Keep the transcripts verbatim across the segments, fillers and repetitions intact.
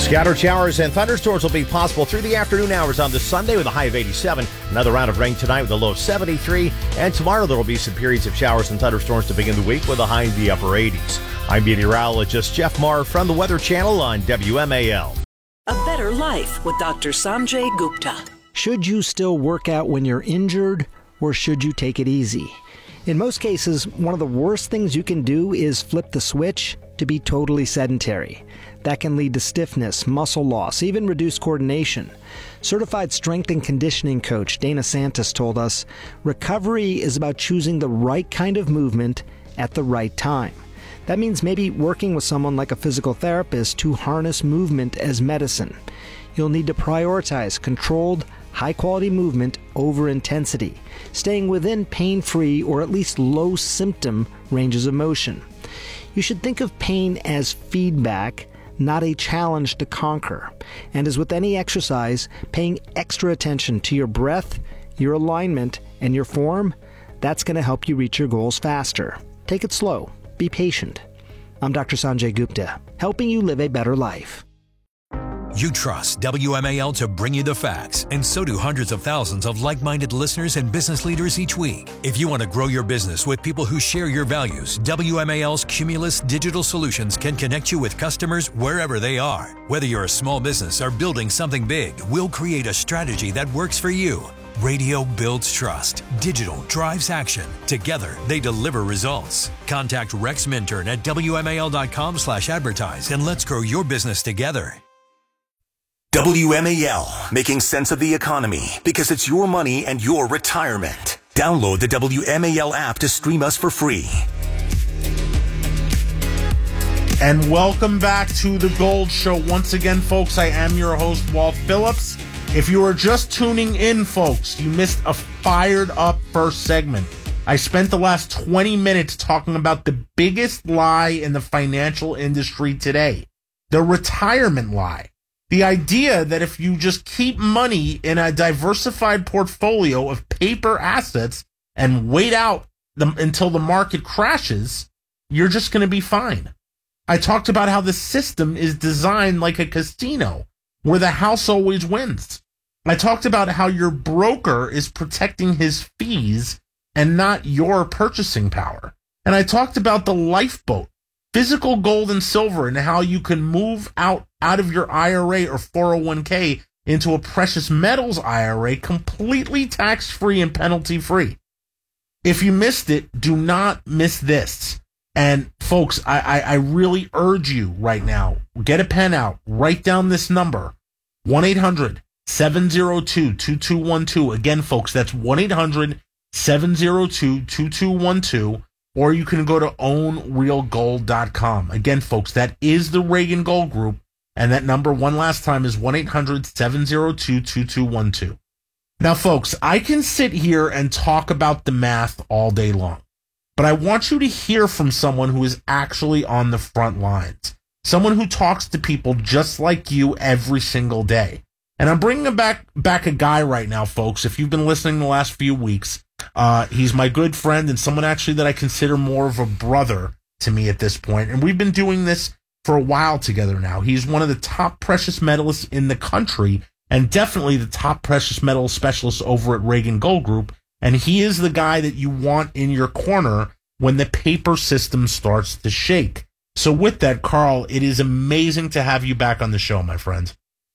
Scattered showers and thunderstorms will be possible through the afternoon hours on this Sunday with a high of eighty-seven. Another round of rain tonight with a low of seventy-three. And tomorrow there will be some periods of showers and thunderstorms to begin the week with a high in the upper eighties. I'm meteorologist Jeff Marr from the Weather Channel on W M A L. A better life with Doctor Sanjay Gupta. Should you still work out when you're injured, or should you take it easy? In most cases, one of the worst things you can do is flip the switch to be totally sedentary. That can lead to stiffness, muscle loss, even reduced coordination. Certified strength and conditioning coach Dana Santos told us, recovery is about choosing the right kind of movement at the right time. That means maybe working with someone like a physical therapist to harness movement as medicine. You'll need to prioritize controlled, high-quality movement over intensity, staying within pain-free or at least low-symptom ranges of motion. You should think of pain as feedback, not a challenge to conquer. And as with any exercise, paying extra attention to your breath, your alignment, and your form, that's going to help you reach your goals faster. Take it slow. Be patient. I'm Doctor Sanjay Gupta, helping you live a better life. You trust W M A L to bring you the facts, and so do hundreds of thousands of like-minded listeners and business leaders each week. If you want to grow your business with people who share your values, W M A L's Cumulus Digital Solutions can connect you with customers wherever they are. Whether you're a small business or building something big, we'll create a strategy that works for you. Radio builds trust. Digital drives action. Together, they deliver results. Contact Rex Minturn at W M A L dot com slash advertise and let's grow your business together. W M A L, making sense of the economy because it's your money and your retirement. Download the W M A L app to stream us for free. And welcome back to The Gold Show. Once again, folks, I am your host, Walt Phillips. If you are just tuning in, folks, you missed a fired up first segment. I spent the last twenty minutes talking about the biggest lie in the financial industry today, the retirement lie. The idea that if you just keep money in a diversified portfolio of paper assets and wait out the, until the market crashes, you're just going to be fine. I talked about how the system is designed like a casino where the house always wins. I talked about how your broker is protecting his fees and not your purchasing power. And I talked about the lifeboat, physical gold and silver, and how you can move out, out of your I R A or four oh one k into a precious metals I R A completely tax-free and penalty-free. If you missed it, do not miss this. And folks, I, I, I really urge you right now, get a pen out, write down this number, one eight hundred seven oh two two two one two. Again, folks, that's one eight hundred seven oh two two two one two. Or you can go to own real gold dot com. Again, folks, that is the Reagan Gold Group. And that number, one last time, is one eight hundred seven oh two two two one two. Now, folks, I can sit here and talk about the math all day long. But I want you to hear from someone who is actually on the front lines. Someone who talks to people just like you every single day. And I'm bringing back, back a guy right now, folks. If you've been listening the last few weeks, Uh, he's my good friend and someone actually that I consider more of a brother to me at this point. And we've been doing this for a while together now. He's one of the top precious metalists in the country and definitely the top precious metal specialist over at Reagan Gold Group. And he is the guy that you want in your corner when the paper system starts to shake. So with that, Carl, it is amazing to have you back on the show, my friend.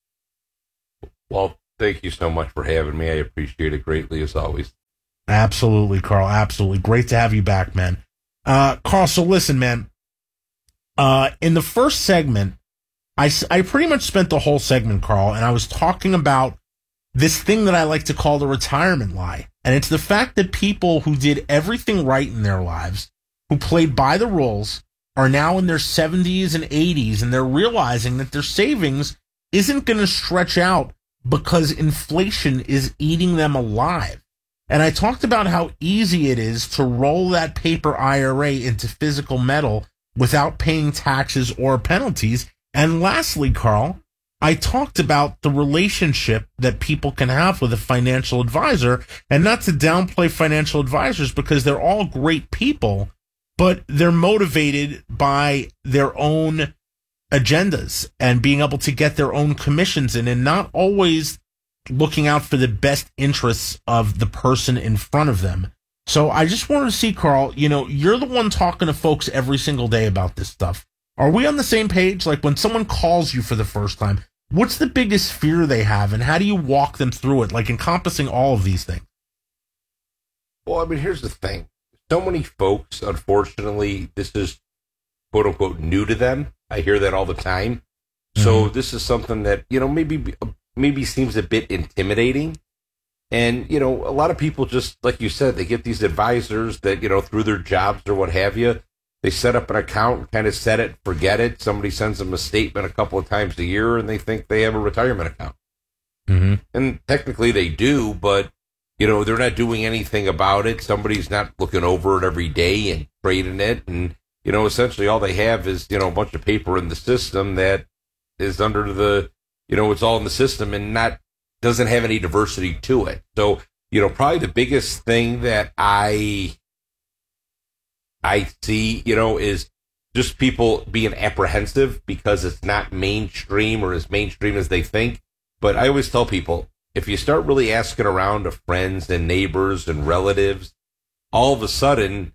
Well, thank you so much for having me. I appreciate it greatly, as always. Absolutely, Carl. Absolutely. Great to have you back, man. Uh, Carl, so listen, man. Uh, in the first segment, I, I pretty much spent the whole segment, Carl, and I was talking about this thing that I like to call the retirement lie. And it's the fact that people who did everything right in their lives, who played by the rules, are now in their seventies and eighties, and they're realizing that their savings isn't going to stretch out because inflation is eating them alive. And I talked about how easy it is to roll that paper I R A into physical metal without paying taxes or penalties. And lastly, Carl, I talked about the relationship that people can have with a financial advisor, and not to downplay financial advisors because they're all great people, but they're motivated by their own agendas and being able to get their own commissions in and not always looking out for the best interests of the person in front of them. So I just wanted to see, Carl, you know, you're the one talking to folks every single day about this stuff. Are we on the same page? Like when someone calls you for the first time, what's the biggest fear they have and how do you walk them through it, like encompassing all of these things? Well, I mean, here's the thing. So many folks, unfortunately, this is quote unquote new to them. I hear that all the time. Mm-hmm. So this is something that, you know, maybe maybe seems a bit intimidating. And, you know, a lot of people just, like you said, they get these advisors that, you know, through their jobs or what have you, they set up an account, kind of set it, forget it. Somebody sends them a statement a couple of times a year and they think they have a retirement account. Mm-hmm. And technically they do, but, you know, they're not doing anything about it. Somebody's not looking over it every day and trading it. And, you know, essentially all they have is, you know, a bunch of paper in the system that is under the, you know, it's all in the system and not, doesn't have any diversity to it. So, you know, probably the biggest thing that I, I see, you know, is just people being apprehensive because it's not mainstream or as mainstream as they think. But I always tell people, if you start really asking around to friends and neighbors and relatives, all of a sudden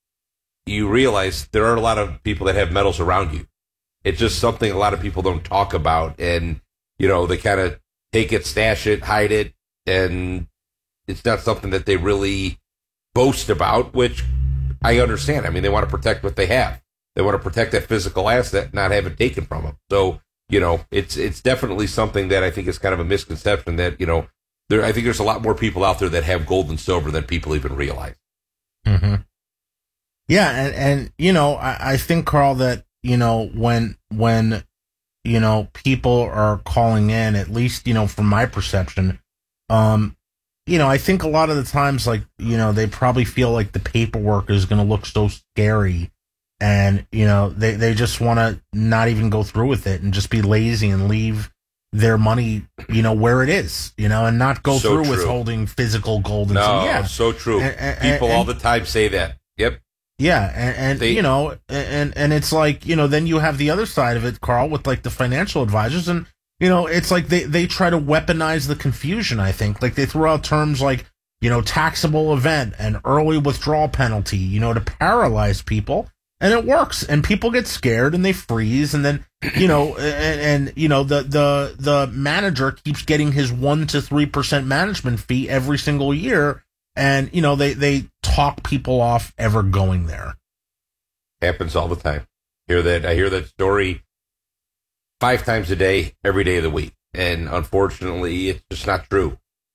you realize there are a lot of people that have metals around you. It's just something a lot of people don't talk about. And, you know, they kind of take it, stash it, hide it. And it's not something that they really boast about, which I understand. I mean, they want to protect what they have. They want to protect that physical asset, not have it taken from them. So, you know, it's it's definitely something that I think is kind of a misconception that, you know, there. I think there's a lot more people out there that have gold and silver than people even realize. Mm-hmm. Yeah, and, and you know, I, I think, Carl, that, you know, when when, you know, people are calling in, at least, you know, from my perception, um, you know, I think a lot of the times, like, you know, they probably feel like the paperwork is going to look so scary. And, you know, they, they just want to not even go through with it and just be lazy and leave their money, you know, where it is, you know, and not go so through true. with holding physical gold. And no, so, yeah. so true. And, and, People and, all the time say that. Yep. Yeah. And, and they, you know, and, and it's like, you know, then you have the other side of it, Carl, with like the financial advisors. And, you know, it's like they, they try to weaponize the confusion, I think. Like they throw out terms like, you know, taxable event and early withdrawal penalty, you know, to paralyze people. And it works, and people get scared and they freeze, and then, you know, and, and you know, the, the, the manager keeps getting his one to three percent management fee every single year. And, you know, they, they talk people off ever going there. Happens all the time. Hear that. I hear that story five times a day, every day of the week. And unfortunately, it's just not true.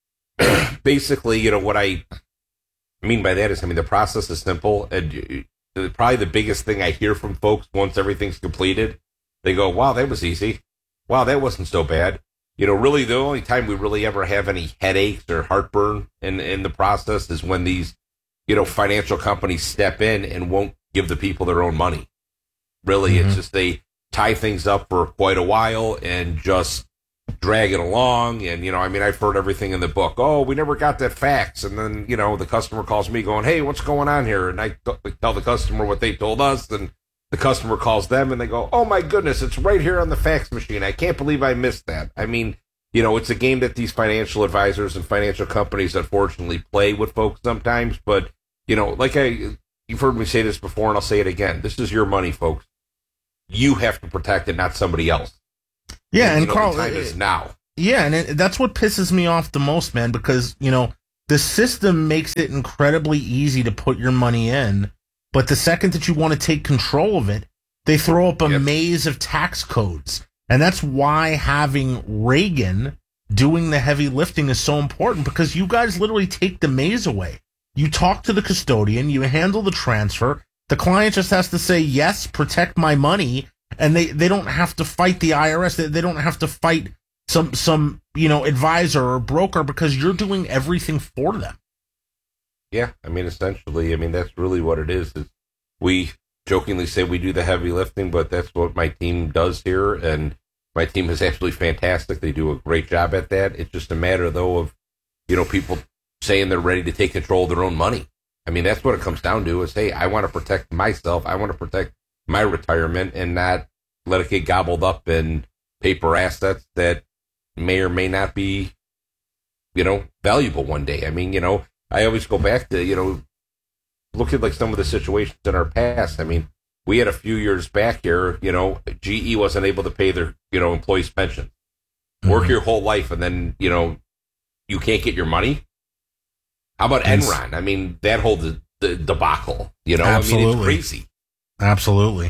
Basically, you know, what I mean by that is, I mean, the process is simple, and probably the biggest thing I hear from folks once everything's completed, they go, wow, that was easy. Wow, that wasn't so bad. You know, really the only time we really ever have any headaches or heartburn in, in the process is when these, you know, financial companies step in and won't give the people their own money. Really, mm-hmm. It's just they tie things up for quite a while and just drag it along. And, you know, I mean, I've heard everything in the book. Oh, we never got that fax. And then, you know, the customer calls me going, hey, what's going on here? And I th- tell the customer what they told us. And the customer calls them and they go, oh, my goodness, it's right here on the fax machine. I can't believe I missed that. I mean, you know, it's a game that these financial advisors and financial companies, unfortunately, play with folks sometimes. But, you know, like I, you've heard me say this before, and I'll say it again. This is your money, folks. You have to protect it, not somebody else. Yeah, and, and you know, Carl, the time is now. Yeah, and it, that's what pisses me off the most, man, because, you know, the system makes it incredibly easy to put your money in, but the second that you want to take control of it, they throw up a yep. maze of tax codes. And that's why having Reagan doing the heavy lifting is so important, because you guys literally take the maze away. You talk to the custodian, you handle the transfer, the client just has to say, yes, protect my money, and they, they don't have to fight the I R S. They, they don't have to fight some, some, you know, advisor or broker, because you're doing everything for them. Yeah. I mean, essentially, I mean, that's really what it is. is we jokingly say we do the heavy lifting, but that's what my team does here. And my team is absolutely fantastic. They do a great job at that. It's just a matter, though, of, you know, people saying they're ready to take control of their own money. I mean, that's what it comes down to is, hey, I want to protect myself. I want to protect my retirement and not, let it get gobbled up in paper assets that may or may not be, you know, valuable one day. I mean, you know, I always go back to, you know, look at like some of the situations in our past. I mean, we had a few years back here, you know, G E wasn't able to pay their, you know, employees' pension. Mm-hmm. Work your whole life and then, you know, you can't get your money. How about it's, Enron? I mean, that whole de- de- debacle, you know, absolutely. I mean, it's crazy. Absolutely.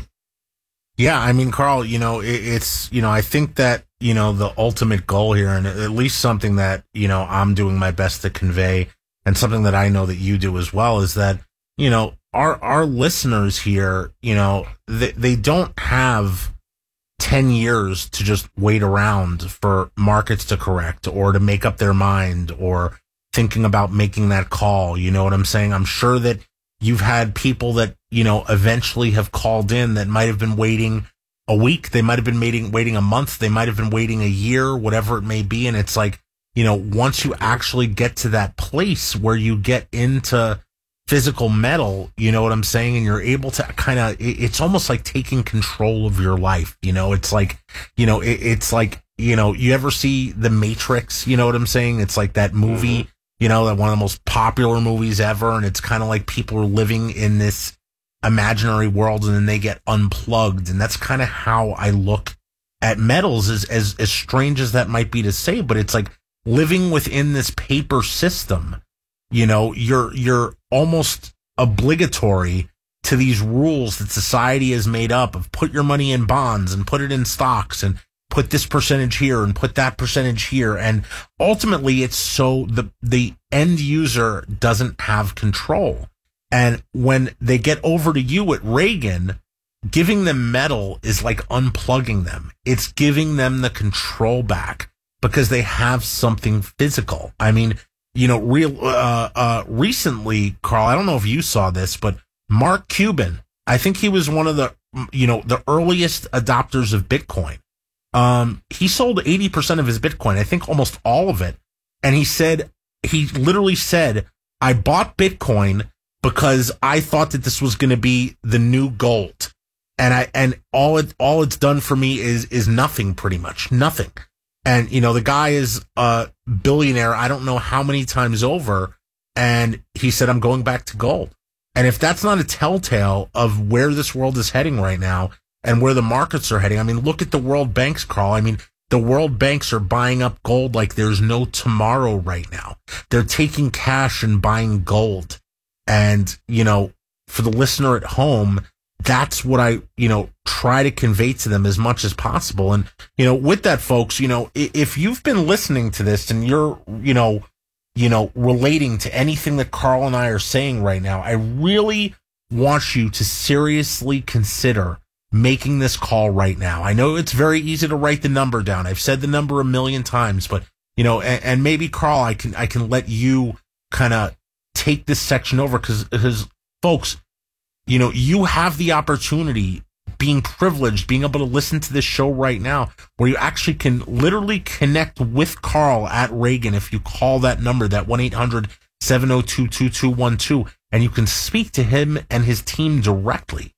Yeah, I mean, Carl, you know, it, it's, you know, I think that, you know, the ultimate goal here, and at least something that, you know, I'm doing my best to convey, and something that I know that you do as well, is that, you know, our, our listeners here, you know, they, they don't have ten years to just wait around for markets to correct or to make up their mind or thinking about making that call. You know what I'm saying? I'm sure that you've had people that, you know, eventually have called in that might have been waiting a week. They might have been waiting, waiting a month. They might have been waiting a year, whatever it may be. And it's like, you know, once you actually get to that place where you get into physical metal, you know what I'm saying? And you're able to kind of, it's almost like taking control of your life. You know, it's like, you know, it, it's like, you know, you ever see The Matrix? You know what I'm saying? It's like that movie, mm-hmm. you know, that one of the most popular movies ever. And it's kind of like people are living in this imaginary world and then they get unplugged. And that's kind of how I look at metals, as, as, as strange as that might be to say, but it's like living within this paper system. You know, you're, you're almost obligatory to these rules that society has made up of put your money in bonds and put it in stocks and put this percentage here and put that percentage here. And ultimately it's so the, the end user doesn't have control. And when they get over to you at Reagan, giving them metal is like unplugging them. It's giving them the control back because they have something physical. I mean, you know, real, uh, uh, recently, Carl, I don't know if you saw this, but Mark Cuban, I think he was one of the, you know, the earliest adopters of Bitcoin. Um, he sold eighty percent of his Bitcoin, I think almost all of it. And he said, he literally said, I bought Bitcoin because I thought that this was going to be the new gold. And I, and all it, all it's done for me is, is nothing, pretty much nothing. And, you know, the guy is a billionaire, I don't know how many times over. And he said, I'm going back to gold. And if that's not a telltale of where this world is heading right now and where the markets are heading, I mean, look at the world banks, Carl. I mean, the world banks are buying up gold like there's no tomorrow right now. They're taking cash and buying gold. And, you know, for the listener at home, that's what I, you know, try to convey to them as much as possible. And, you know, with that, folks, you know, if you've been listening to this and you're, you know, you know, relating to anything that Carl and I are saying right now, I really want you to seriously consider making this call right now. I know it's very easy to write the number down. I've said the number a million times, but, you know, and, and maybe Carl, I can, I can let you kind of take this section over because, because folks, you know, you have the opportunity, being privileged, being able to listen to this show right now, where you actually can literally connect with Carl at Reagan if you call that number, that one eight hundred seven oh two two two one two, and you can speak to him and his team directly.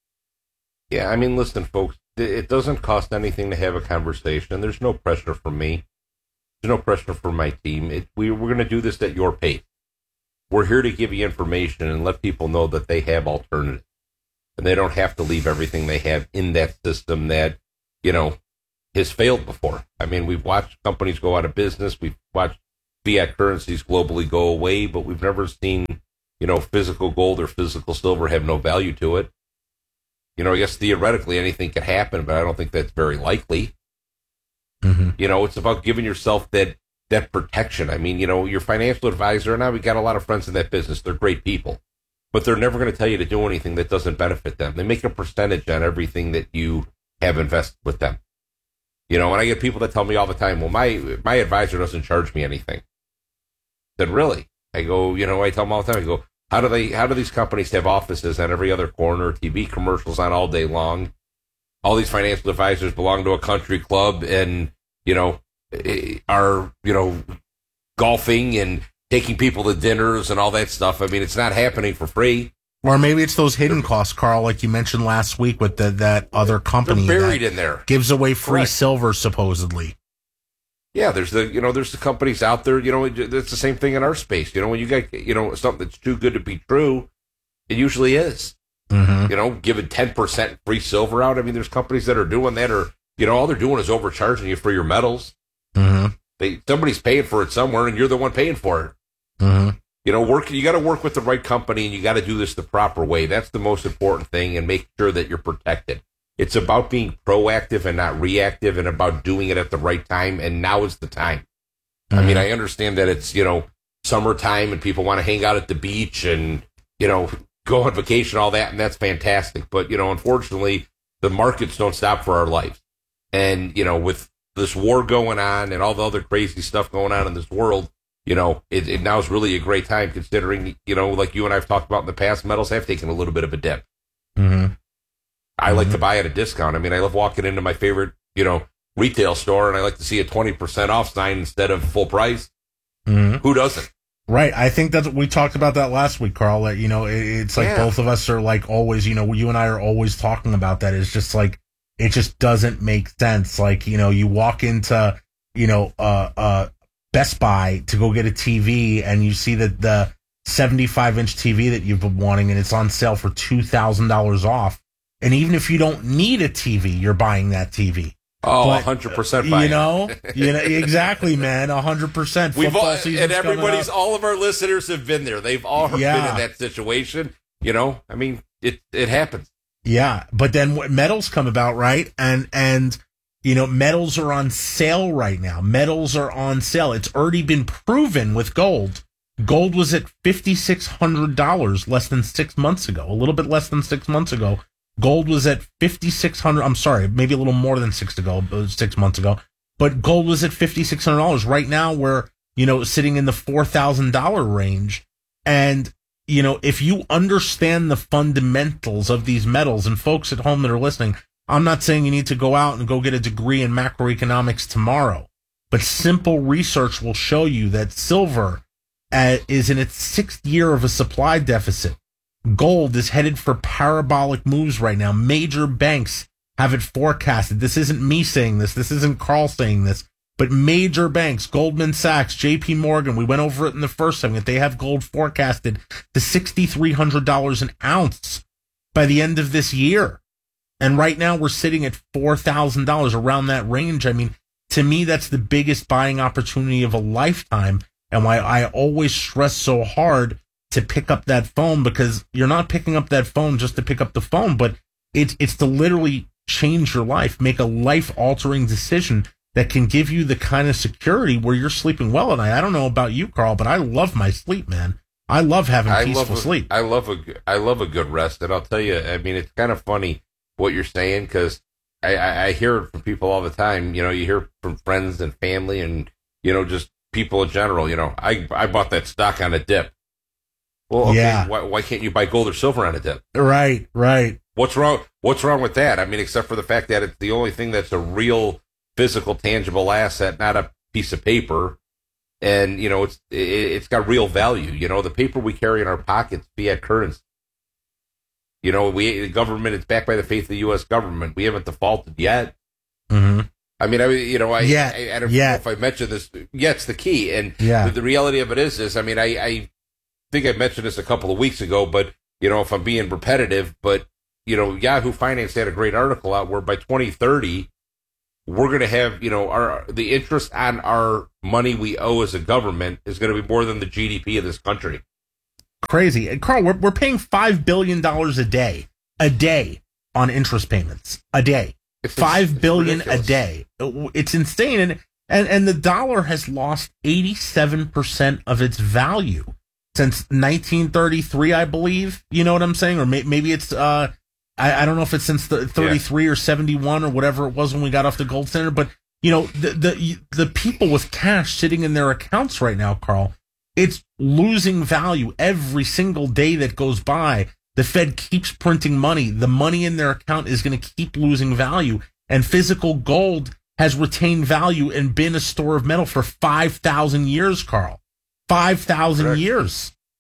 Yeah, I mean, listen, folks, it doesn't cost anything to have a conversation. There's no pressure from me. There's no pressure from my team. It, we, we're going to do this at your pace. We're here to give you information and let people know that they have alternatives. And they don't have to leave everything they have in that system that, you know, has failed before. I mean, we've watched companies go out of business. We've watched fiat currencies globally go away, but we've never seen, you know, physical gold or physical silver have no value to it. You know, I guess theoretically anything could happen, but I don't think that's very likely. Mm-hmm. You know, it's about giving yourself that that protection. I mean, you know, your financial advisor, and I, we got a lot of friends in that business. They're great people, but they're never going to tell you to do anything that doesn't benefit them. They make a percentage on everything that you have invested with them. You know, and I get people that tell me all the time, well, my, my advisor doesn't charge me anything. Then really? I go, you know, I tell them all the time, I go, how do they, how do these companies have offices on every other corner, T V commercials on all day long? All these financial advisors belong to a country club and, you know, are, you know, golfing and taking people to dinners and all that stuff. I mean, it's not happening for free. Or maybe it's those hidden costs, Carl, like you mentioned last week with the, that other company They're buried that in there. gives away free Correct. silver, supposedly. Yeah, there's the you know there's the companies out there. You know, it's the same thing in our space. You know, when you get you know something that's too good to be true, it usually is. Mm-hmm. You know, giving ten percent free silver out. I mean, there's companies that are doing that, or you know, all they're doing is overcharging you for your metals. Mm-hmm. They somebody's paying for it somewhere, and you're the one paying for it. Mm-hmm. You know, work. You got to work with the right company, and you got to do this the proper way. That's the most important thing, and make sure that you're protected. It's about being proactive and not reactive, and about doing it at the right time. And now is the time. Mm-hmm. I mean, I understand that it's you know summertime, and people want to hang out at the beach, and you know go on vacation, all that, and that's fantastic. But you know, unfortunately, the markets don't stop for our lives, and you know, with this war going on and all the other crazy stuff going on in this world. You know, it, it now is really a great time considering, you know, like you and I have talked about in the past, metals have taken a little bit of a dip. Mm-hmm. I Mm-hmm. like to buy at a discount. I mean, I love walking into my favorite, you know, retail store, and I like to see a twenty percent off sign instead of full price. Mm-hmm. Who doesn't? Right. I think that's we talked about that last week, Carl. That, you know, it, it's like Yeah. both of us are like always, you know, you and I are always talking about that. It's just like, it just doesn't make sense. Like, you know, you walk into, you know, uh, uh, Best Buy to go get a T V, and you see that the seventy-five inch T V that you've been wanting, and it's on sale for two thousand dollars off. And even if you don't need a T V, you're buying that T V. Oh, But, one hundred percent buying. You know, you know, exactly, man. one hundred percent. We've all, Football and season's coming everybody's, up. all of our listeners have been there. They've all Yeah. been in that situation. You know, I mean, it, it happens. Yeah, but then what metals come about, right? And and you know, metals are on sale right now. Metals are on sale. It's already been proven with gold. Gold was at fifty-six hundred dollars less than six months ago. A little bit less than six months ago. Gold was at fifty-six hundred. I'm sorry, maybe a little more than six ago, six months ago. But gold was at fifty-six hundred dollars. Right now, we're, you know, sitting in the four thousand dollars range. And you know, if you understand the fundamentals of these metals, and folks at home that are listening, I'm not saying you need to go out and go get a degree in macroeconomics tomorrow, but simple research will show you that silver uh, is in its sixth year of a supply deficit. Gold is headed for parabolic moves right now. Major banks have it forecasted. This isn't me saying this. This isn't Carl saying this. But major banks, Goldman Sachs, J P Morgan, we went over it in the first segment. They have gold forecasted to six thousand three hundred dollars an ounce by the end of this year. And right now we're sitting at four thousand dollars, around that range. I mean, to me, that's the biggest buying opportunity of a lifetime. And why I always stress so hard to pick up that phone, because you're not picking up that phone just to pick up the phone, but it's, it's to literally change your life, make a life-altering decision that can give you the kind of security where you're sleeping well at night. I don't know about you, Carl, but I love my sleep, man. I love having I peaceful love a, sleep. I love a, I love a good rest. And I'll tell you, I mean, it's kind of funny what you're saying, because I, I, I hear it from people all the time. You know, you hear from friends and family and, you know, just people in general. You know, I, I bought that stock on a dip. Well, okay, Yeah. why, why can't you buy gold or silver on a dip? Right, right. What's wrong? What's wrong with that? I mean, except for the fact that it's the only thing that's a real physical, tangible asset, not a piece of paper. And, you know, it's it, it's got real value. You know, the paper we carry in our pockets, fiat currency. You know, we the government, it's backed by the faith of the U S government. We haven't defaulted yet. Mm-hmm. I mean, I you know, I, Yet. I, I don't Yet. know if I mentioned this. Yeah, it's the key. And Yeah. the, the reality of it is, is, I mean, I, I think I mentioned this a couple of weeks ago, but, you know, if I'm being repetitive, but, you know, Yahoo Finance had a great article out where by twenty thirty, we're going to have, you know, our the interest on our money we owe as a government is going to be more than the G D P of this country. Crazy. And Carl, we're, we're paying five billion dollars a day, a day on interest payments, a day. It's, Five it's billion a ridiculous. day. It's insane. And, and, and the dollar has lost eighty-seven percent of its value since nineteen thirty-three, I believe. You know what I'm saying? Or may, maybe it's, uh, I, I don't know if it's since the thirty-three yeah. or seventy-one or whatever it was when we got off the gold standard, but you know, the, the, the people with cash sitting in their accounts right now, Carl, it's losing value every single day that goes by. The Fed keeps printing money. The money in their account is going to keep losing value. And physical gold has retained value and been a store of metal for five thousand years, Carl. five thousand years.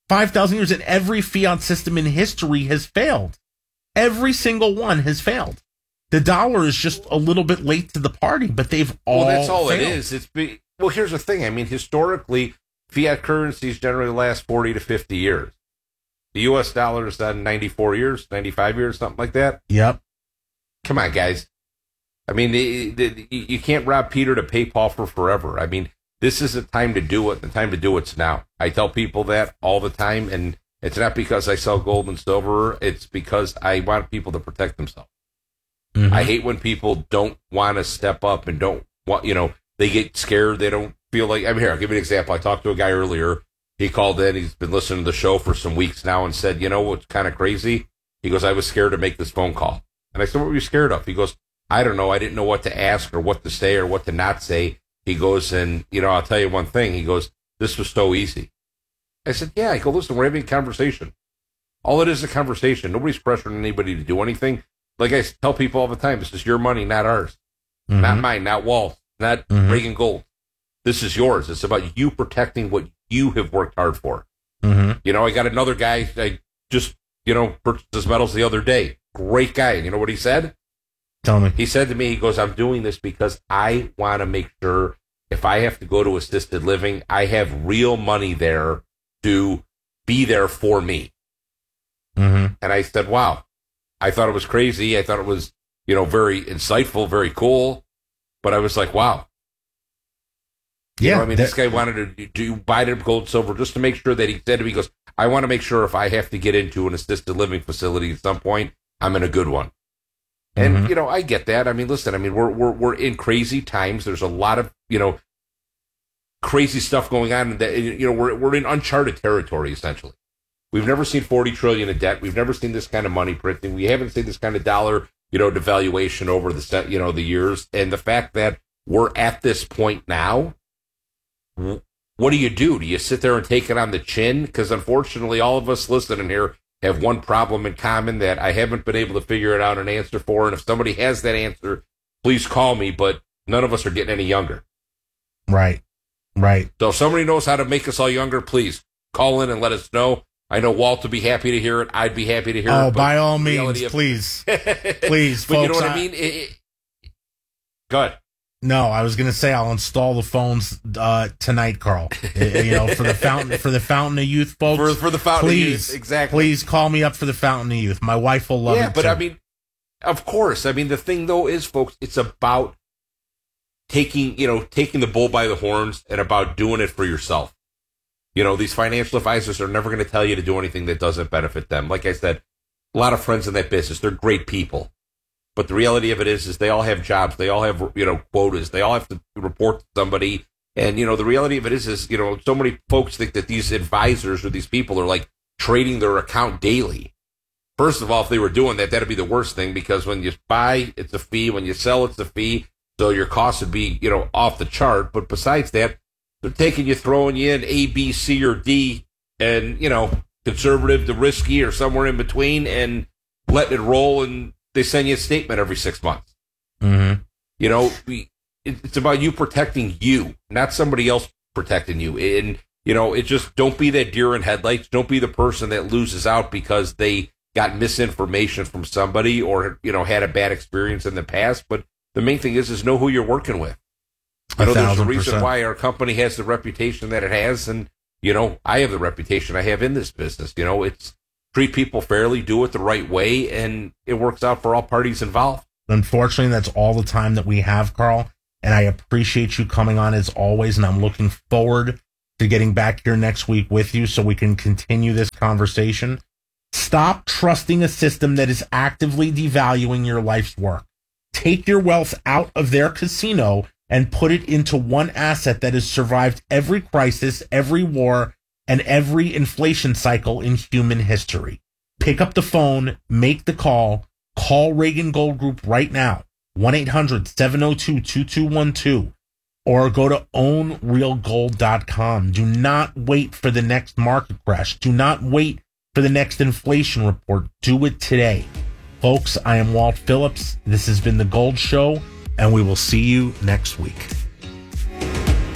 five thousand years, and every fiat system in history has failed. Every single one has failed. The dollar is just a little bit late to the party, but they've all Well, that's all failed. it is. It's be, well, here's the thing. I mean, historically, fiat currencies generally last forty to fifty years. The U S dollar is done ninety-four years, ninety-five years, something like that. Yep. Come on, guys. I mean, the, the, you can't rob Peter to pay Paul for forever. I mean, this is the time to do it. The time to do it's now. I tell people that all the time, and it's not because I sell gold and silver. It's because I want people to protect themselves. Mm-hmm. I hate when people don't want to step up and don't want, you know, they get scared. They don't feel like, I mean, here, I'll give you an example. I talked to a guy earlier. He called in. He's been listening to the show for some weeks now and said, you know what's kind of crazy? He goes, I was scared to make this phone call. And I said, what were you scared of? He goes, I don't know. I didn't know what to ask or what to say or what to not say. He goes, and, you know, I'll tell you one thing. He goes, this was so easy. I said, yeah. I go, listen, we're having a conversation. All it is is a conversation. Nobody's pressuring anybody to do anything. Like I tell people all the time, this is your money, not ours. Mm-hmm. Not mine, not Walt, not mm-hmm. Reagan Gold. This is yours. It's about you protecting what you have worked hard for. Mm-hmm. You know, I got another guy, I just, you know, purchased his metals the other day. Great guy. And you know what he said? Tell me. He said to me, he goes, I'm doing this because I want to make sure if I have to go to assisted living, I have real money there to be there for me. Mm-hmm. And I said, wow. I thought it was crazy. I thought it was, you know, very insightful, very cool. But I was like, wow. You Yeah. know, I mean, that, this guy wanted to do buy them gold, silver, just to make sure that he said to me, he goes, I want to make sure if I have to get into an assisted living facility at some point, I'm in a good one. And, mm-hmm. you know, I get that. I mean, listen, I mean, we're, we're, we're in crazy times. There's a lot of, you know, crazy stuff going on that, you know, we're, we're in uncharted territory, essentially. We've never seen forty trillion in debt. We've never seen this kind of money printing. We haven't seen this kind of dollar, you know, devaluation over the, you know, the years. And the fact that we're at this point now, what do you do? Do you sit there and take it on the chin? Because unfortunately, all of us listening here have one problem in common that I haven't been able to figure it out an answer for. And if somebody has that answer, please call me. But none of us are getting any younger. Right. Right. So if somebody knows how to make us all younger, please call in and let us know. I know Walt would be happy to hear it. I'd be happy to hear oh, it. Oh, by all means, of, please. Please, but folks. You know what I, I mean? It, it, go ahead. No, I was going to say I'll install the phones uh, tonight, Carl. you know, for the fountain for the Fountain of Youth, folks. For, for the Fountain please, of Youth, exactly. Please call me up for the Fountain of Youth. My wife will love yeah, it. Yeah, but too. I mean, of course. I mean, the thing though is, folks, it's about taking, you know, taking the bull by the horns and about doing it for yourself. You know, these financial advisors are never going to tell you to do anything that doesn't benefit them. Like I said, a lot of friends in that business, they're great people. But the reality of it is, is they all have jobs. They all have, you know, quotas. They all have to report to somebody. And, you know, the reality of it is, is, you know, so many folks think that these advisors or these people are like trading their account daily. First of all, if they were doing that, that'd be the worst thing, because when you buy, it's a fee. When you sell, it's a fee. So your costs would be, you know, off the chart. But besides that, they're taking you, throwing you in A, B, C, or D, and, you know, conservative to risky or somewhere in between, and letting it roll, and they send you a statement every six months. Mm-hmm. You know, we, it, it's about you protecting you, not somebody else protecting you. And, you know, it just, don't be that deer in headlights. Don't be the person that loses out because they got misinformation from somebody or, you know, had a bad experience in the past. But the main thing is, is know who you're working with. I know there's a reason why our company has the reputation that it has, and, you know, I have the reputation I have in this business. You know, it's treat people fairly, do it the right way, and it works out for all parties involved. Unfortunately, that's all the time that we have, Carl, and I appreciate you coming on as always, and I'm looking forward to getting back here next week with you so we can continue this conversation. Stop trusting a system that is actively devaluing your life's work. Take your wealth out of their casino and put it into one asset that has survived every crisis, every war, and every inflation cycle in human history. Pick up the phone, make the call, call Reagan Gold Group right now, one eight hundred seven oh two two two one two, or go to own real gold dot com. Do not wait for the next market crash. Do not wait for the next inflation report. Do it today. Folks, I am Walt Phillips. This has been The Gold Show, and we will see you next week.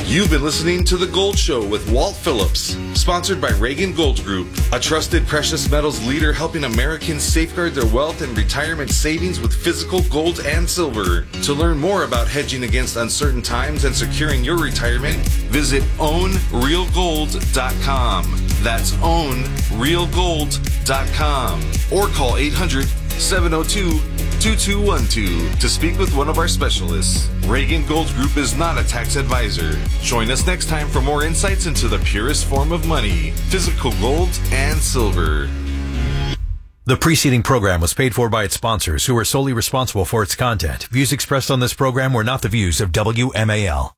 You've been listening to The Gold Show with Walt Phillips, sponsored by Reagan Gold Group, a trusted precious metals leader helping Americans safeguard their wealth and retirement savings with physical gold and silver. To learn more about hedging against uncertain times and securing your retirement, visit own real gold dot com. That's own real gold dot com. Or call eight hundred, seven oh two, two two one two to speak with one of our specialists. Reagan Gold Group is not a tax advisor. Join us next time for more insights into the purest form of money, physical gold and silver. The preceding program was paid for by its sponsors, who are solely responsible for its content. Views expressed on this program were not the views of W M A L.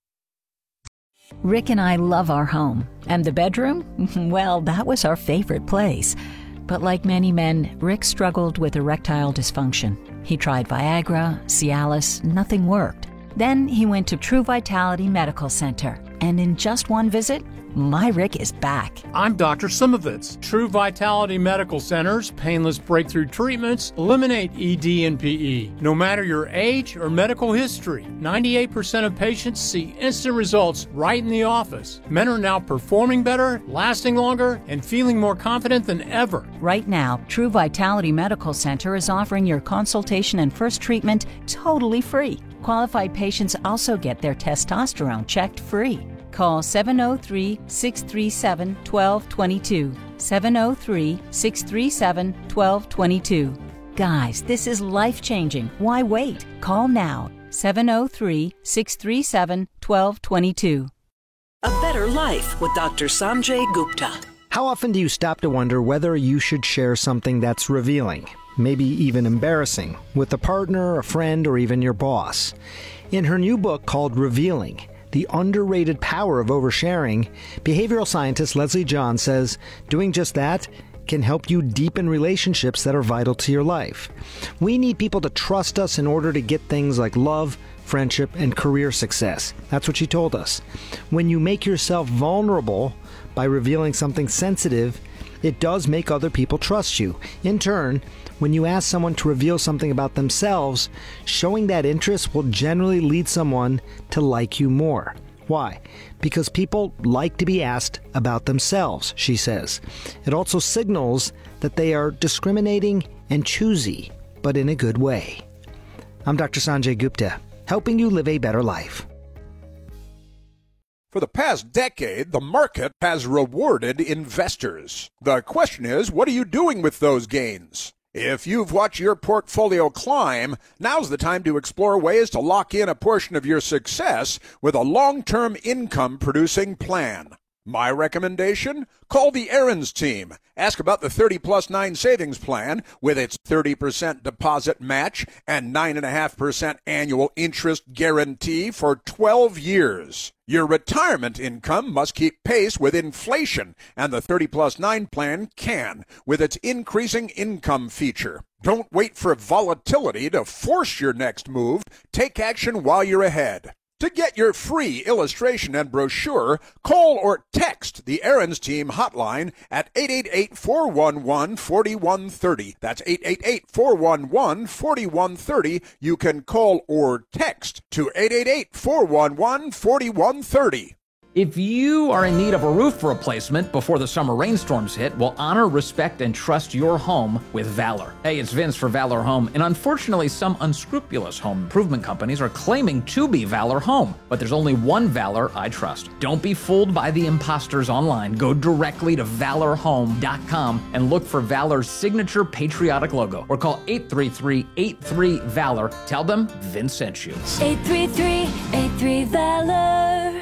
Rick and I love our home. And the bedroom? Well, that was our favorite place. But like many men, Rick struggled with erectile dysfunction. He tried Viagra, Cialis, nothing worked. Then he went to True Vitality Medical Center. And in just one visit, my Rick is back. I'm Doctor Simovitz. True Vitality Medical Center's painless breakthrough treatments eliminate E D and P E. No matter your age or medical history, ninety-eight percent of patients see instant results right in the office. Men are now performing better, lasting longer, and feeling more confident than ever. Right now, True Vitality Medical Center is offering your consultation and first treatment totally free. Qualified patients also get their testosterone checked free. Call seven oh three, six three seven, one two two two. seven oh three, six three seven, one two two two. Guys, this is life-changing. Why wait? Call now. seven oh three, six three seven, one two two two. A Better Life with Doctor Sanjay Gupta. How often do you stop to wonder whether you should share something that's revealing, maybe even embarrassing, with a partner, a friend, or even your boss? In her new book called Revealing, The Underrated Power of Oversharing, behavioral scientist Leslie John says doing just that can help you deepen relationships that are vital to your life. We need people to trust us in order to get things like love, friendship, and career success. That's what she told us. When you make yourself vulnerable by revealing something sensitive, it does make other people trust you. In turn, when you ask someone to reveal something about themselves, showing that interest will generally lead someone to like you more. Why? Because people like to be asked about themselves, she says. It also signals that they are discriminating and choosy, but in a good way. I'm Doctor Sanjay Gupta, helping you live a better life. For the past decade, the market has rewarded investors. The question is, what are you doing with those gains? If you've watched your portfolio climb, now's the time to explore ways to lock in a portion of your success with a long-term income-producing plan. My recommendation? Call the Aaron's team. Ask about the thirty plus nine savings plan with its thirty percent deposit match and nine point five percent annual interest guarantee for twelve years. Your retirement income must keep pace with inflation, and the thirty plus nine plan can with its increasing income feature. Don't wait for volatility to force your next move. Take action while you're ahead. To get your free illustration and brochure, call or text the Aaron's Team hotline at eight eight eight, four one one, four one three zero. That's eight eight eight, four one one, four one three zero. You can call or text to eight eight eight, four one one, four one three zero. If you are in need of a roof replacement before the summer rainstorms hit, well, honor, respect, and trust your home with Valor. Hey, it's Vince for Valor Home, and unfortunately, some unscrupulous home improvement companies are claiming to be Valor Home, but there's only one Valor I trust. Don't be fooled by the imposters online. Go directly to valor home dot com and look for Valor's signature patriotic logo, or call eight three three, eight three, VALOR. Tell them Vince sent you. eight three three, eight three, VALOR.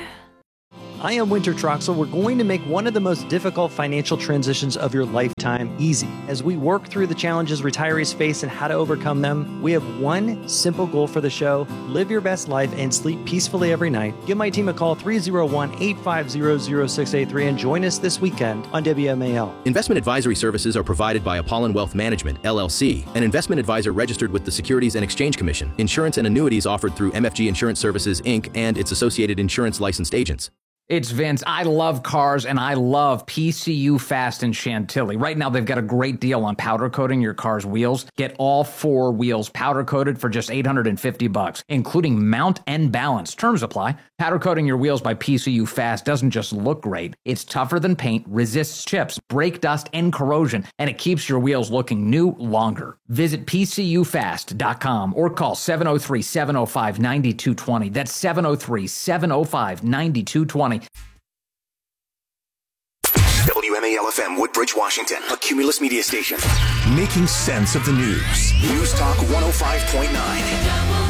I am Winter Troxel. We're going to make one of the most difficult financial transitions of your lifetime easy. As we work through the challenges retirees face and how to overcome them, we have one simple goal for the show: live your best life and sleep peacefully every night. Give my team a call, three oh one, eight five zero, zero six eight three, and join us this weekend on W M A L. Investment advisory services are provided by Apollon Wealth Management, L L C, an investment advisor registered with the Securities and Exchange Commission. Insurance and annuities offered through M F G Insurance Services, Incorporated, and its associated insurance licensed agents. It's Vince. I love cars, and I love P C U Fast in Chantilly. Right now, they've got a great deal on powder coating your car's wheels. Get all four wheels powder coated for just eight hundred fifty bucks, including mount and balance. Terms apply. Powder coating your wheels by P C U Fast doesn't just look great. It's tougher than paint, resists chips, brake dust, and corrosion, and it keeps your wheels looking new longer. Visit P C U fast dot com or call seven oh three, seven oh five, nine two two oh. That's seven oh three, seven oh five, nine two two oh. W M A L F M, Woodbridge, Washington, a Cumulus media station. Making sense of the news. News Talk one oh five point nine.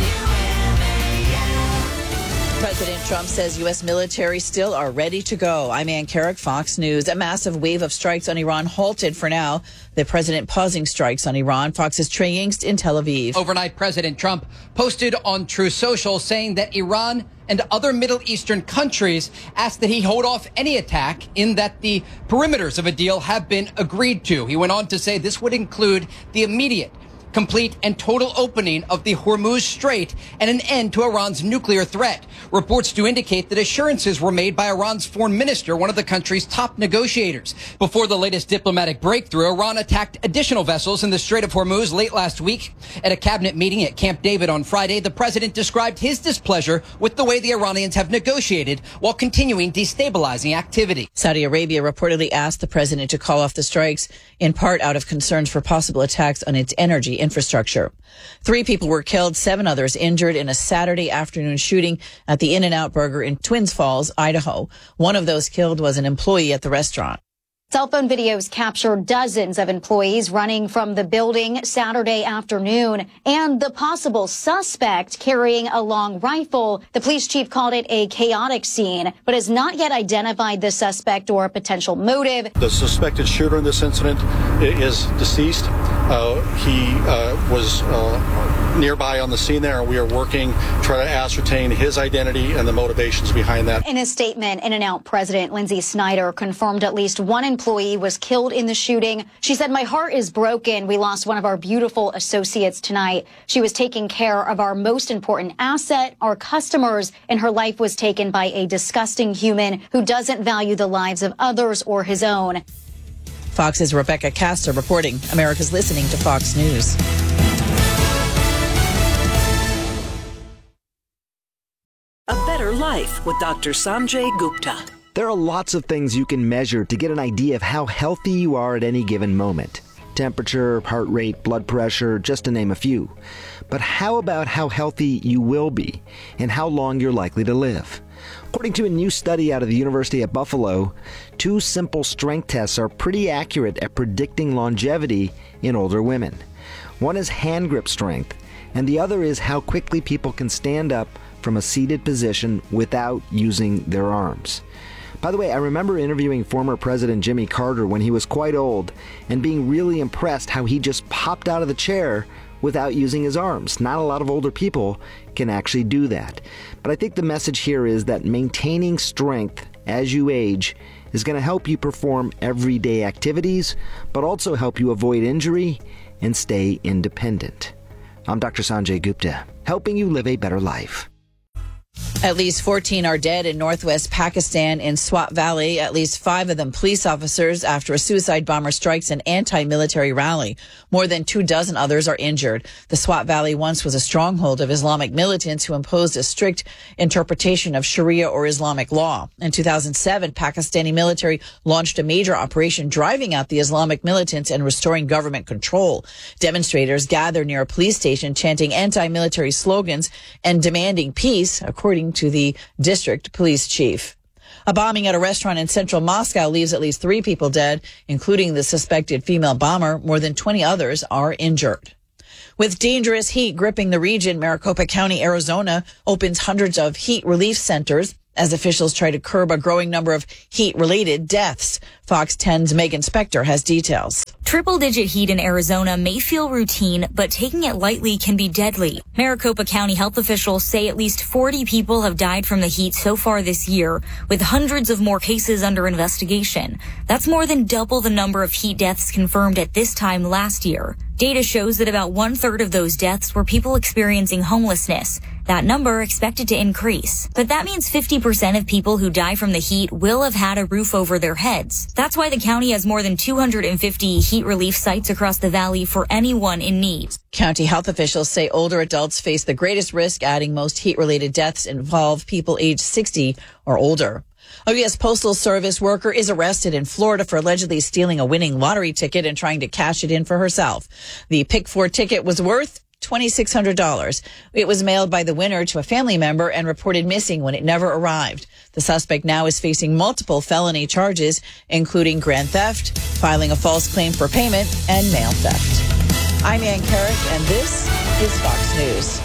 President Trump says U S military still are ready to go. I'm Ann Carrick, Fox News. A massive wave of strikes on Iran halted for now. The president pausing strikes on Iran. Fox's Trey Yingst in Tel Aviv. Overnight, President Trump posted on Truth Social saying that Iran and other Middle Eastern countries asked that he hold off any attack, in that the perimeters of a deal have been agreed to. He went on to say this would include the immediate, complete and total opening of the Hormuz Strait and an end to Iran's nuclear threat. Reports do indicate that assurances were made by Iran's foreign minister, one of the country's top negotiators. Before the latest diplomatic breakthrough, Iran attacked additional vessels in the Strait of Hormuz late last week. At a cabinet meeting at Camp David on Friday, the president described his displeasure with the way the Iranians have negotiated while continuing destabilizing activity. Saudi Arabia reportedly asked the president to call off the strikes, in part out of concerns for possible attacks on its energy infrastructure. Three people were killed, seven others injured in a Saturday afternoon shooting at the In-N-Out Burger in Twins Falls, Idaho. One of those killed was an employee at the restaurant. Cell phone videos capture dozens of employees running from the building Saturday afternoon, and the possible suspect carrying a long rifle. The police chief called it a chaotic scene, but has not yet identified the suspect or a potential motive. The suspected shooter in this incident is deceased. Uh, he uh, was uh, nearby on the scene there, and we are working to try to ascertain his identity and the motivations behind that. In a statement, In-N-Out President Lindsay Snyder confirmed at least one employee was killed in the shooting. She said, "My heart is broken. We lost one of our beautiful associates tonight. She was taking care of our most important asset, our customers, and her life was taken by a disgusting human who doesn't value the lives of others or his own." Fox's Rebecca Castor reporting. America's listening to Fox News. A Better Life with Doctor Sanjay Gupta. There are lots of things you can measure to get an idea of how healthy you are at any given moment. Temperature, heart rate, blood pressure, just to name a few. But how about how healthy you will be and how long you're likely to live? According to a new study out of the University of Buffalo, two simple strength tests are pretty accurate at predicting longevity in older women. One is hand grip strength, and the other is how quickly people can stand up from a seated position without using their arms. By the way, I remember interviewing former President Jimmy Carter when he was quite old and being really impressed how he just popped out of the chair without using his arms. Not a lot of older people can actually do that. But I think the message here is that maintaining strength as you age is going to help you perform everyday activities, but also help you avoid injury and stay independent. I'm Doctor Sanjay Gupta, helping you live a better life. At least fourteen are dead in northwest Pakistan in Swat Valley, at least five of them police officers, after a suicide bomber strikes an anti-military rally. More than two dozen others are injured. The Swat Valley once was a stronghold of Islamic militants who imposed a strict interpretation of Sharia or Islamic law. In two thousand seven, Pakistani military launched a major operation driving out the Islamic militants and restoring government control. Demonstrators gathered near a police station chanting anti-military slogans and demanding peace, according to the district police chief. A bombing at a restaurant in central Moscow leaves at least three people dead, including the suspected female bomber. More than twenty others are injured. With dangerous heat gripping the region, Maricopa County, Arizona, opens hundreds of heat relief centers as officials try to curb a growing number of heat-related deaths. Fox ten's Megan Spector has details. Triple-digit heat in Arizona may feel routine, but taking it lightly can be deadly. Maricopa County health officials say at least forty people have died from the heat so far this year, with hundreds of more cases under investigation. That's more than double the number of heat deaths confirmed at this time last year. Data shows that about one third of those deaths were people experiencing homelessness. That number expected to increase. But that means fifty percent of people who die from the heat will have had a roof over their heads. That's why the county has more than two hundred fifty heat relief sites across the valley for anyone in need. County health officials say older adults face the greatest risk, adding most heat-related deaths involve people aged sixty or older. A U S Postal Service worker is arrested in Florida for allegedly stealing a winning lottery ticket and trying to cash it in for herself. The Pick four ticket was worth two thousand six hundred dollars. It was mailed by the winner to a family member and reported missing when it never arrived. The suspect now is facing multiple felony charges, including grand theft, filing a false claim for payment, and mail theft. I'm Ann Carrick, and this is Fox News.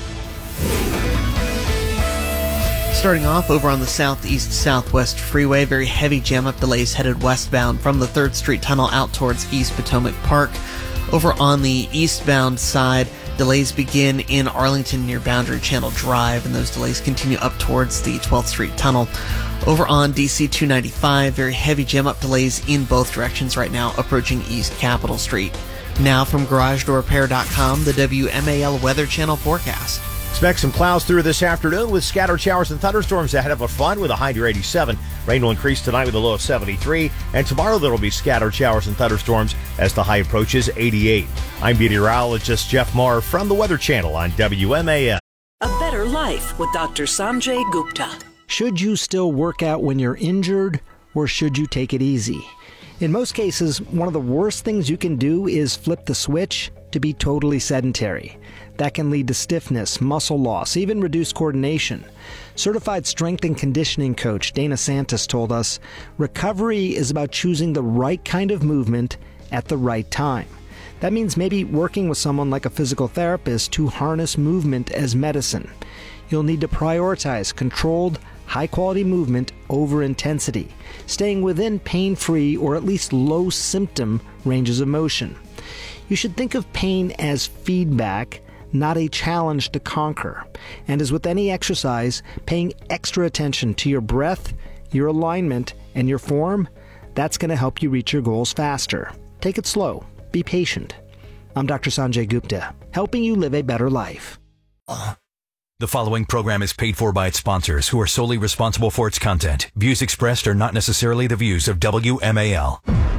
Starting off over on the southeast-southwest freeway, very heavy jam-up delays headed westbound from the third Street Tunnel out towards East Potomac Park. Over on the eastbound side, delays begin in Arlington near Boundary Channel Drive, and those delays continue up towards the twelfth Street Tunnel. Over on D C two ninety-five, very heavy jam-up delays in both directions right now, approaching East Capitol Street. Now from Garage Door Repair dot com, the W M A L Weather Channel forecast. Expect some clouds through this afternoon with scattered showers and thunderstorms ahead of a fun with a high near eighty-seven. Rain will increase tonight with a low of seventy-three. And tomorrow there will be scattered showers and thunderstorms as the high approaches eighty-eight. I'm meteorologist Jeff Marr from the Weather Channel on W M A L. A better life with Doctor Sanjay Gupta. Should you still work out when you're injured, or should you take it easy? In most cases, one of the worst things you can do is flip the switch to be totally sedentary. That can lead to stiffness, muscle loss, even reduced coordination. Certified strength and conditioning coach Dana Santos told us, recovery is about choosing the right kind of movement at the right time. That means maybe working with someone like a physical therapist to harness movement as medicine. You'll need to prioritize controlled, high-quality movement over intensity, staying within pain-free or at least low-symptom ranges of motion. You should think of pain as feedback, not a challenge to conquer. And as with any exercise, paying extra attention to your breath, your alignment, and your form, that's going to help you reach your goals faster. Take it slow. Be patient. I'm Doctor Sanjay Gupta, helping you live a better life. The following program is paid for by its sponsors, who are solely responsible for its content. Views expressed are not necessarily the views of W M A L.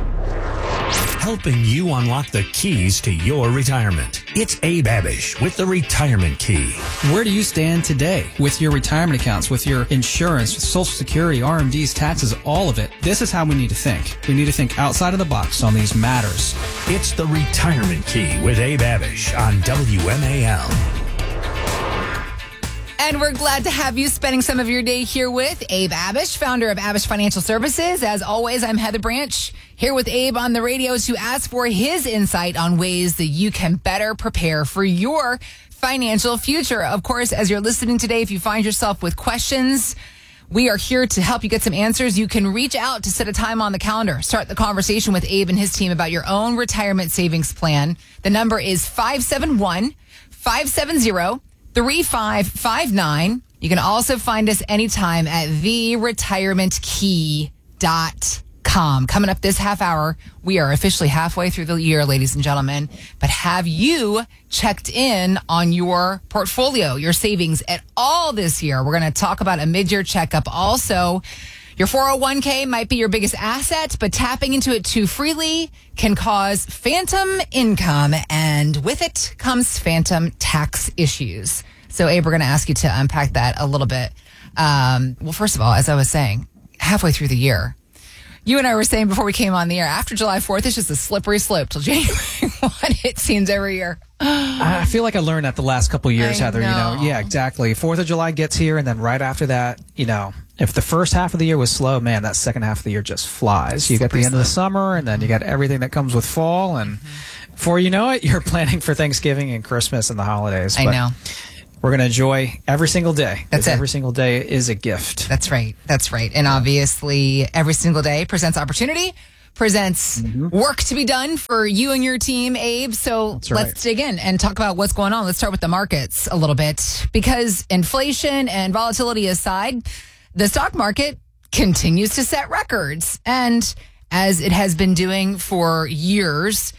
Helping you unlock the keys to your retirement. It's Abe Abish with the Retirement Key. Where do you stand today with your retirement accounts, with your insurance, with Social Security, R M Ds, taxes, all of it? This is how we need to think. We need to think outside of the box on these matters. It's the Retirement Key with Abe Abish on W M A L. And we're glad to have you spending some of your day here with Abe Abish, founder of Abish Financial Services. As always, I'm Heather Branch, here with Abe on the radio to ask for his insight on ways that you can better prepare for your financial future. Of course, as you're listening today, if you find yourself with questions, we are here to help you get some answers. You can reach out to set a time on the calendar. Start the conversation with Abe and his team about your own retirement savings plan. The number is five seven one, five seven zero, three five five nine. You can also find us anytime at the retirement key dot com. Coming up this half hour, we are officially halfway through the year, ladies and gentlemen. But have you checked in on your portfolio, your savings at all this year? We're going to talk about a mid-year checkup. Also, your four oh one k might be your biggest asset, but tapping into it too freely can cause phantom income, and with it comes phantom tax issues. So, Abe, we're going to ask you to unpack that a little bit. Um, well, first of all, as I was saying, halfway through the year, you and I were saying before we came on the air, after July fourth, it's just a slippery slope till January first, it seems, every year. I feel like I learned that the last couple of years, I Heather. know. You know, yeah, exactly. Fourth of July gets here, and then right after that, you know, if the first half of the year was slow, man, that second half of the year just flies. You got the end of the summer, and then you got everything that comes with fall, and mm-hmm. before you know it, you're planning for Thanksgiving and Christmas and the holidays. I But know. We're going to enjoy every single day. That's it. Every single day is a gift. That's right. That's right. And obviously, every single day presents opportunity, presents mm-hmm. work to be done for you and your team, Abe. So That's let's right. dig in and talk about what's going on. Let's start with the markets a little bit, because inflation and volatility aside, the stock market continues to set records. And as it has been doing for years,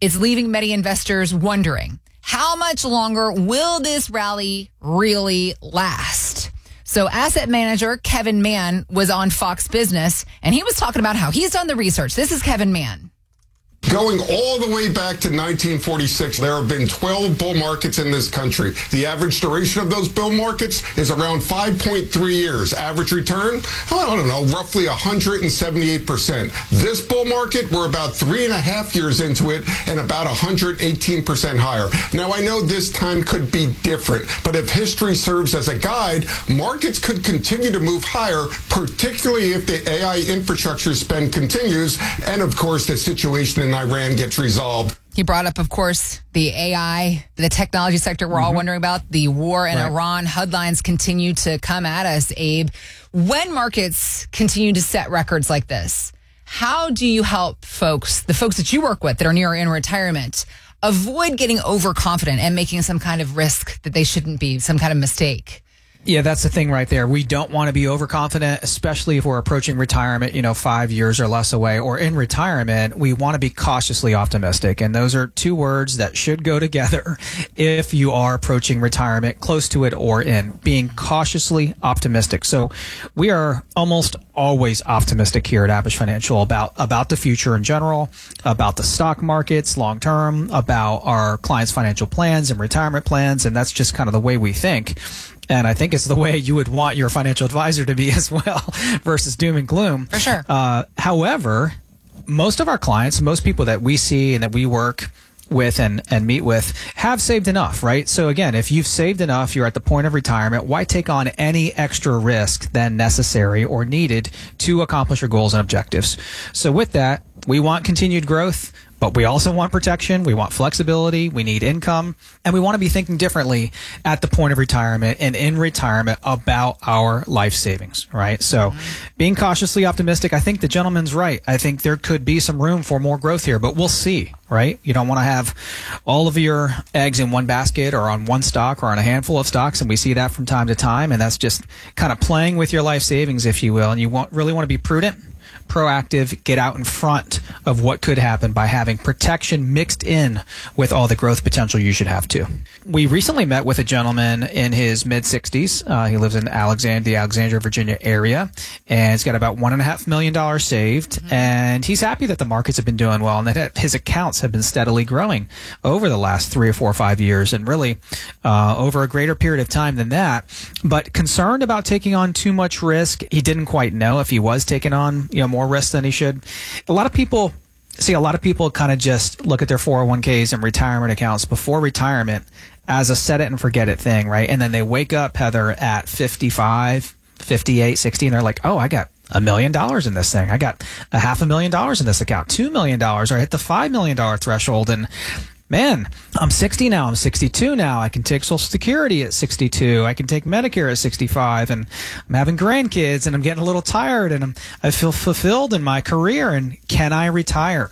is leaving many investors wondering, how much longer will this rally really last? So asset manager Kevin Mann was on Fox Business, and he was talking about how he's done the research. This is Kevin Mann. Going all the way back to nineteen forty-six, there have been twelve bull markets in this country. The average duration of those bull markets is around five point three years. Average return, I don't know, roughly one hundred seventy-eight percent. This bull market, we're about three and a half years into it and about one hundred eighteen percent higher. Now, I know this time could be different, but if history serves as a guide, markets could continue to move higher, particularly if the A I infrastructure spend continues and, of course, the situation in Iran gets resolved. He brought up, of course, the A I, the technology sector we're mm-hmm. all wondering about, the war in right. Iran. Headlines continue to come at us, Abe. When markets continue to set records like this, how do you help folks, the folks that you work with that are near in retirement, avoid getting overconfident and making some kind of risk that they shouldn't be, some kind of mistake? Yeah, that's the thing right there. We don't want to be overconfident, especially if we're approaching retirement, you know, five years or less away, or in retirement. We want to be cautiously optimistic. And those are two words that should go together if you are approaching retirement, close to it or in, being cautiously optimistic. So we are almost always optimistic here at Abish Financial about, about the future in general, about the stock markets long term, about our clients' financial plans and retirement plans. And that's just kind of the way we think. And I think it's the way you would want your financial advisor to be as well versus doom and gloom. For sure. Uh, however, most of our clients, most people that we see and that we work with and, and meet with have saved enough, right? So again, if you've saved enough, you're at the point of retirement, why take on any extra risk than necessary or needed to accomplish your goals and objectives? So with that, we want continued growth, but we also want protection. We want flexibility. We need income. And we want to be thinking differently at the point of retirement and in retirement about our life savings, right? So mm-hmm. being cautiously optimistic, I think the gentleman's right. I think there could be some room for more growth here, but we'll see, right? You don't want to have all of your eggs in one basket or on one stock or on a handful of stocks. And we see that from time to time. And that's just kind of playing with your life savings, if you will. And you want, really want to be prudent, proactive, get out in front of what could happen by having protection mixed in with all the growth potential you should have too. We recently met with a gentleman in his mid sixties. Uh, he lives in Alexandria, the Alexandria, Virginia area, and he's got about one and a half million dollars saved. Mm-hmm. And he's happy that the markets have been doing well and that his accounts have been steadily growing over the last three or four or five years and really uh, over a greater period of time than that. But concerned about taking on too much risk. He didn't quite know if he was taking on, you know, more risk than he should. A lot of people see, a lot of people kind of just look at their four oh one k's and retirement accounts before retirement as a set it and forget it thing, right? And then they wake up, Heather, at fifty-five, fifty-eight, sixty, and they're like, oh, I got a million dollars in this thing. I got a half a million dollars in this account, two million dollars, or I hit the five million dollars threshold. And man, I'm sixty now. I'm sixty-two now. I can take Social Security at sixty-two. I can take Medicare at sixty-five. And I'm having grandkids and I'm getting a little tired and I'm, I feel fulfilled in my career. And can I retire?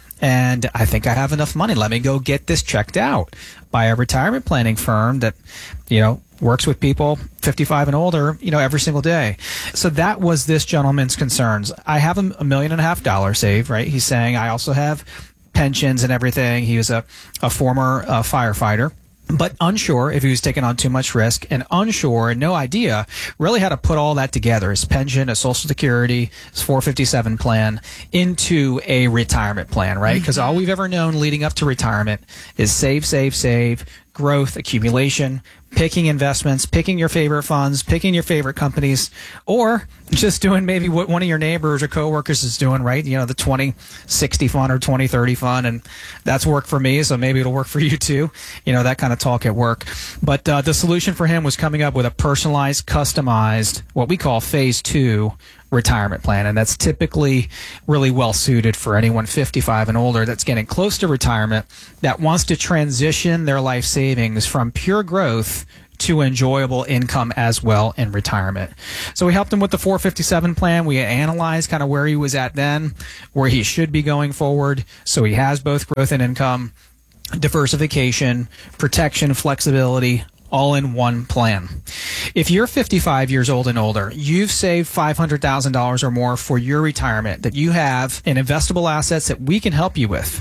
And I think I have enough money. Let me go get this checked out by a retirement planning firm that, you know, works with people fifty-five and older, you know, every single day. So that was this gentleman's concerns. I have a, a million and a half dollars saved, right? He's saying I also have pensions and everything. He was a, a former uh, firefighter, but unsure if he was taking on too much risk and unsure and no idea really how to put all that together, his pension, his Social Security, his four fifty-seven plan into a retirement plan, right? Because mm-hmm. all we've ever known leading up to retirement is save, save, save, growth, accumulation, picking investments, picking your favorite funds, picking your favorite companies, or just doing maybe what one of your neighbors or coworkers is doing, right? You know, the twenty sixty fund or twenty thirty fund, and that's worked for me, so maybe it'll work for you too. You know, that kind of talk at work. But uh, the solution for him was coming up with a personalized, customized, what we call phase two retirement plan, and that's typically really well suited for anyone fifty-five and older that's getting close to retirement that wants to transition their life savings from pure growth to enjoyable income as well in retirement. So we helped him with the four fifty-seven plan. We analyzed kind of where he was at then, where he should be going forward. So he has both growth and income, diversification, protection, flexibility, all in one plan. If you're fifty-five years old and older, you've saved five hundred thousand dollars or more for your retirement that you have in investable assets that we can help you with.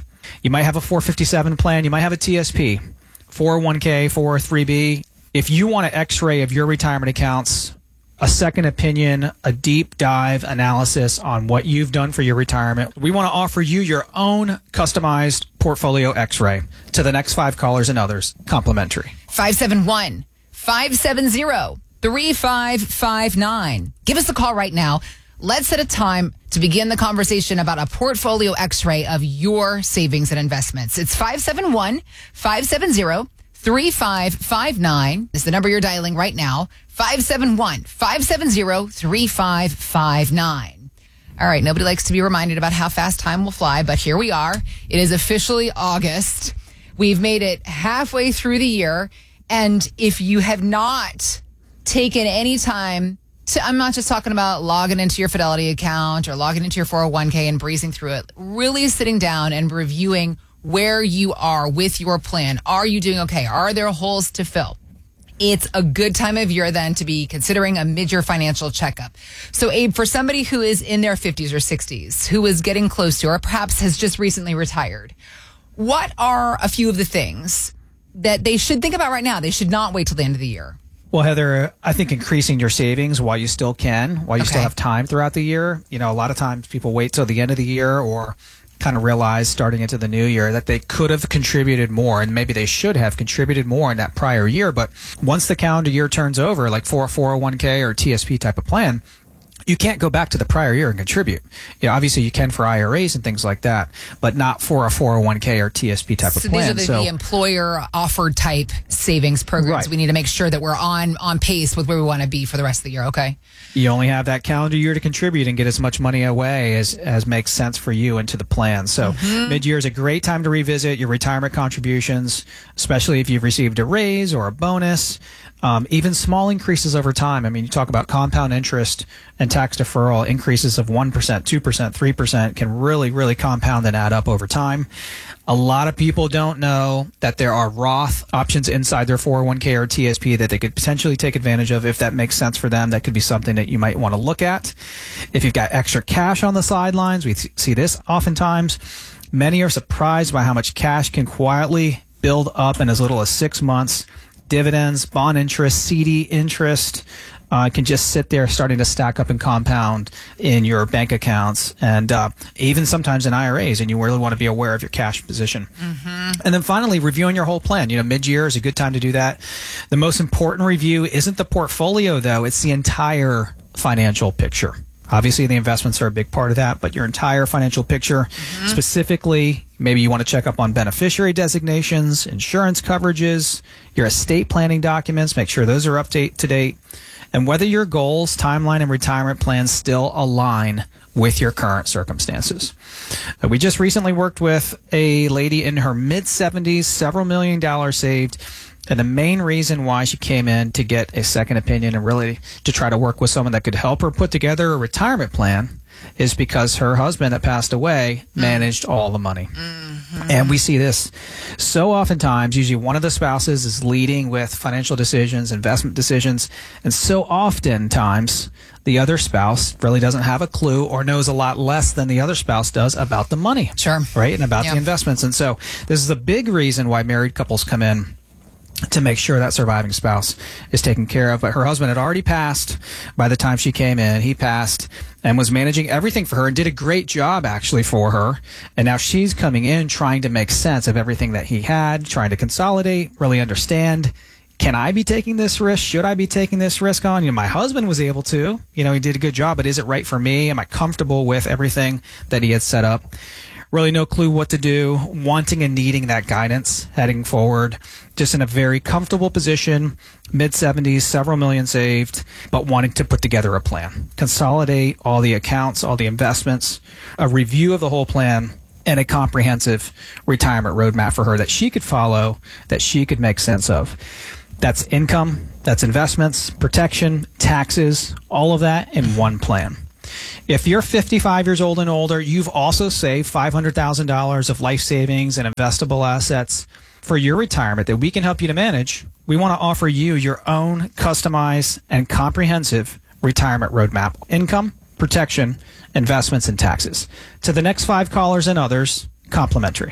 You might have a four fifty-seven plan. You might have a T S P, four oh one k, four oh three b. If you want an x-ray of your retirement accounts, a second opinion, a deep dive analysis on what you've done for your retirement, we want to offer you your own customized portfolio x-ray. To the next five callers and others, complimentary. five seven one, five seven zero, three five five nine. Give us a call right now. Let's set a time to begin the conversation about a portfolio x-ray of your savings and investments. It's five seven one, five seven zero, three five five nine is the number you're dialing right now. five seven one, five seven zero, three five five nine. All right, nobody likes to be reminded about how fast time will fly, but here we are. It is officially August. We've made it halfway through the year, and if you have not taken any time to, I'm not just talking about logging into your Fidelity account or logging into your four oh one k and breezing through it, really sitting down and reviewing where you are with your plan. Are you doing okay? Are there holes to fill? It's a good time of year then to be considering a mid-year financial checkup. So Abe, for somebody who is in their fifties or sixties, who is getting close to or perhaps has just recently retired, what are a few of the things that they should think about right now? They should not wait till the end of the year. Well, Heather, I think increasing your savings while you still can, while you Okay. still have time throughout the year. You know, a lot of times people wait till the end of the year or kind of realize starting into the new year that they could have contributed more, and maybe they should have contributed more in that prior year. But once the calendar year turns over, like for a four oh one k or T S P type of plan, you can't go back to the prior year and contribute. You know, obviously you can for I R As and things like that, but not for a four oh one k or T S P type So of plan. these are the, the employer offered type savings programs. Right. We need to make sure that we're on on pace with where we want to be for the rest of the year. Okay. You only have that calendar year to contribute and get as much money away as, as makes sense for you into the plan. So Mhm. mid-year is a great time to revisit your retirement contributions, especially if you've received a raise or a bonus. Um, even small increases over time. I mean, you talk about compound interest and tax deferral increases of one percent, two percent, three percent can really, really compound and add up over time. A lot of people don't know that there are Roth options inside their four oh one k or T S P that they could potentially take advantage of if that makes sense for them. That could be something that you might want to look at. If you've got extra cash on the sidelines, we th- see this oftentimes. Many are surprised by how much cash can quietly build up in as little as six months. Dividends, bond interest, C D interest uh, can just sit there starting to stack up and compound in your bank accounts and uh, even sometimes in I R As, and you really want to be aware of your cash position. Mm-hmm. And then finally, reviewing your whole plan. You know, mid-year is a good time to do that. The most important review isn't the portfolio, though. It's the entire financial picture. Obviously, the investments are a big part of that, but your entire financial picture, Mm-hmm. specifically, maybe you want to check up on beneficiary designations, insurance coverages, your estate planning documents, make sure those are up to to date, and whether your goals, timeline, and retirement plans still align with your current circumstances. Uh, we just recently worked with a lady in her mid-seventies, several million dollars saved. And the main reason why she came in to get a second opinion and really to try to work with someone that could help her put together a retirement plan is because her husband that passed away managed all the money. And we see this so oftentimes. Usually one of the spouses is leading with financial decisions, investment decisions, and so oftentimes the other spouse really doesn't have a clue or knows a lot less than the other spouse does about the money. Sure. Right? And about Yeah. the investments. And so this is a big reason why married couples come in to make sure that surviving spouse is taken care of. But her husband had already passed by the time she came in. He passed and was managing everything for her and did a great job actually for her. And now she's coming in trying to make sense of everything that he had, trying to consolidate, really understand, can I be taking this risk? Should I be taking this risk on? You know, my husband was able to, you know, he did a good job, but is it right for me? Am I comfortable with everything that he had set up? Really no clue what to do, wanting and needing that guidance heading forward, just in a very comfortable position, mid-seventies, several million saved, but wanting to put together a plan. Consolidate all the accounts, all the investments, a review of the whole plan, and a comprehensive retirement roadmap for her that she could follow, that she could make sense of. That's income, that's investments, protection, taxes, all of that in one plan. If you're fifty-five years old and older, you've also saved five hundred thousand dollars of life savings and investable assets for your retirement that we can help you to manage. We want to offer you your own customized and comprehensive retirement roadmap. Income, protection, investments, and taxes. To the next five callers and others, complimentary.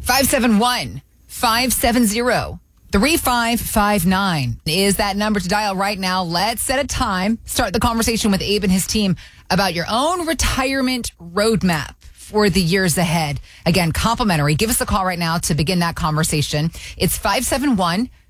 five seven one, five seven zero, three five five nine is that number to dial right now. Let's set a time. Start the conversation with Abe and his team about your own retirement roadmap for the years ahead. Again, complimentary. Give us a call right now to begin that conversation. It's five seven one,